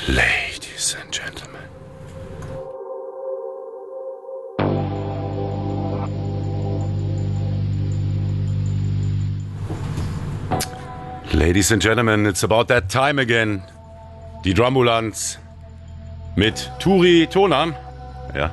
Ladies and gentlemen. Ladies and gentlemen, it's about that time again. Die Drumbulanz mit Turi Tonam, ja,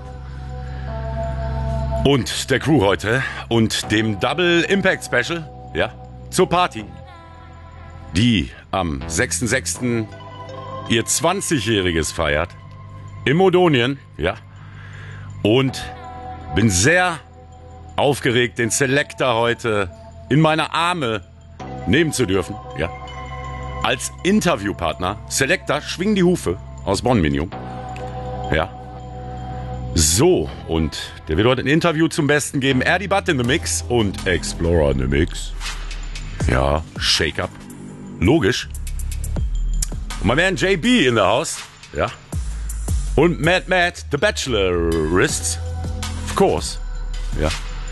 und der Crew heute und dem Double Impact Special, ja, zur Party, die am 6.6. ihr 20-jähriges feiert, im Odonien, ja, und bin sehr aufgeregt, den Selector heute in meine Arme nehmen zu dürfen, ja, als Interviewpartner. Selector, schwing die Hufe aus Bonn-Minium, ja. So, und der wird heute ein Interview zum Besten geben. Erdi Butt in the Mix und Explorer in the Mix. Ja, Shake Up. Logisch. Und mein Man JB in the house. Ja. Und Matt, The Bachelorists. Of course. Ja.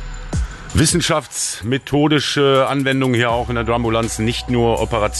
Wissenschaftsmethodische Anwendung hier auch in der Drumbulanz. Nicht nur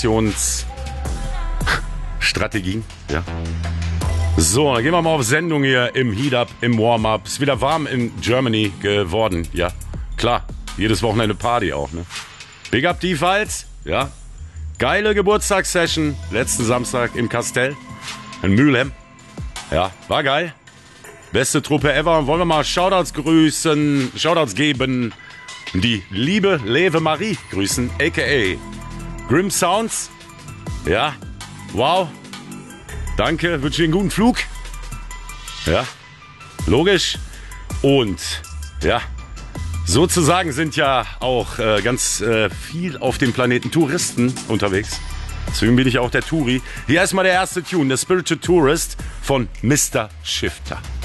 Operationsstrategien. Ja. So, dann gehen wir mal auf Sendung hier im Heat-Up, im Warm-Up. Ist wieder warm in Germany geworden. Ja, klar. Jedes Wochenende Party auch, ne? Big Up die Files. Ja. Geile Geburtstagssession. Letzten Samstag im Kastell. In Mülheim. Ja, war geil. Beste Truppe ever. Und wollen wir mal Shoutouts geben. Die liebe Leve Marie grüßen. A.k.a. Grim Sounds. Ja. Wow. Danke, wünsche Ihnen einen guten Flug. Ja, logisch. Und ja, sozusagen sind ja auch ganz viel auf dem Planeten Touristen unterwegs. Deswegen bin ich auch der Touri. Hier erstmal der erste Tune, der Spiritual Tourist von Mr. Shifter.